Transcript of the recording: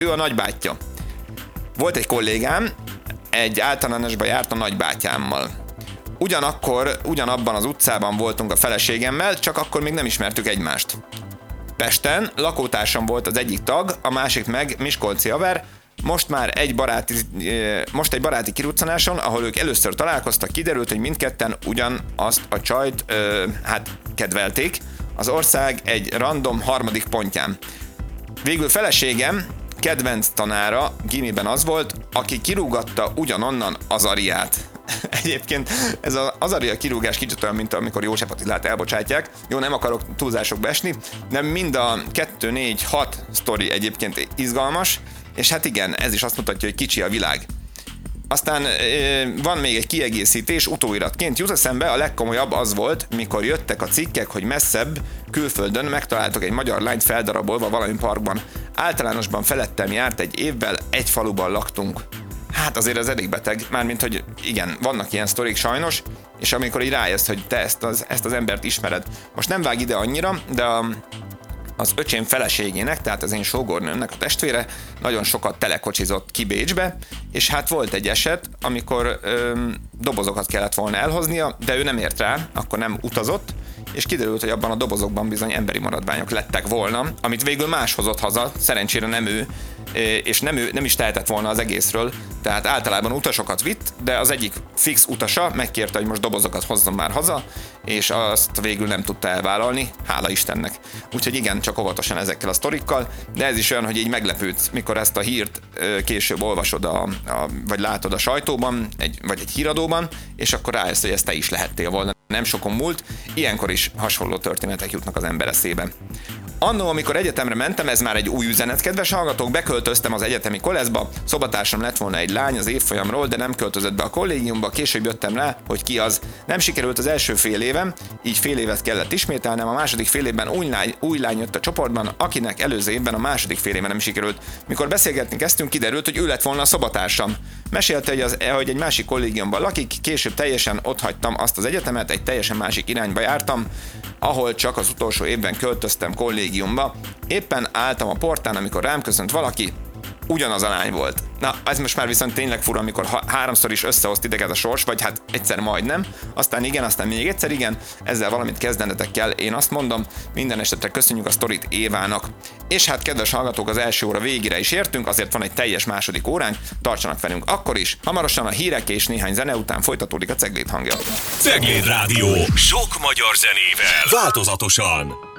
Ő a nagybátyja. Volt egy kollégám, egy általánosba járt a nagybátyámmal. Ugyanabban az utcában voltunk a feleségemmel, csak akkor még nem ismertük egymást. Pesten lakótársam volt az egyik tag, a másik meg miskolci haver. Most egy baráti kiruccanáson, ahol ők először találkoztak, kiderült, hogy mindketten ugyanazt a csajt kedvelték az ország egy random harmadik pontján. Végül feleségem kedvenc tanára gimiben az volt, aki kirúgatta ugyanonnan az Ariát. Egyébként ez az Azaria kirúgás kicsit olyan, mint amikor József Attilát elbocsátják. Jó, nem akarok túlzásokba esni, de mind a 2, 4, 6 sztori egyébként izgalmas, és hát igen, ez is azt mutatja, hogy kicsi a világ. Aztán van még egy kiegészítés, utóiratként jut eszembe, a legkomolyabb az volt, mikor jöttek a cikkek, hogy messzebb, külföldön megtaláltak egy magyar lányt feldarabolva valami parkban. Általánosban felettem járt egy évvel, egy faluban laktunk. Hát azért ez elég beteg, mármint, hogy igen, vannak ilyen sztorik sajnos, és amikor így rájössz, hogy te ezt az embert ismered. Most nem vág ide annyira, de az öcsém feleségének, tehát az én sógornőmnek a testvére nagyon sokat telekocsizott ki Bécsbe, és hát volt egy eset, amikor dobozokat kellett volna elhoznia, de ő nem ért rá, akkor nem utazott, és kiderült, hogy abban a dobozokban bizony emberi maradványok lettek volna, amit végül más hozott haza, szerencsére nem ő, és nem is tehetett volna az egészről, tehát általában utasokat vitt, de az egyik fix utasa megkérte, hogy most dobozokat hozzon már haza, és azt végül nem tudta elvállalni, hála Istennek. Úgyhogy igen, csak óvatosan ezekkel a sztorikkal, de ez is olyan, hogy így meglepődsz, mikor ezt a hírt később olvasod vagy látod a sajtóban, vagy egy híradóban, és akkor rájössz, hogy ezt te is lehettél volna. Nem sokon múlt, ilyenkor is hasonló történetek jutnak az ember eszébe. Annó, amikor egyetemre mentem, ez már egy új üzenet, kedves hallgatók, beköltöztem az egyetemi koleszba, szobatársam lett volna egy lány az évfolyamról, de nem költözött be a kollégiumba, később jöttem rá, hogy ki az. Nem sikerült az első fél évem, így fél évet kellett ismételnem, a második fél évben új lány jött a csoportban, akinek előző évben a második fél évben nem sikerült. Mikor beszélgetni kezdtünk, kiderült, hogy ő lett volna a szobatársam. Mesélte, hogy egy másik kollégiumban lakik, később teljesen otthagytam azt az egyetemet, egy teljesen másik irányba jártam, ahol csak az utolsó évben költöztem kollégiumba. Éppen álltam a portán, amikor rám köszönt valaki, ugyanaz a lány volt. Na, ez most már viszont tényleg fura, amikor háromszor is összehozt titeket a sors, vagy hát egyszer majdnem, aztán igen, aztán még egyszer igen, ezzel valamit kezdenetek kell, én azt mondom, minden esetre köszönjük a sztorit Évának. És hát kedves hallgatók, az első óra végére is értünk, azért van egy teljes második óránk, tartsanak velünk akkor is, hamarosan a hírek és néhány zene után folytatódik a Cegléd hangja. Cegléd Rádió, sok magyar zenével, változatosan.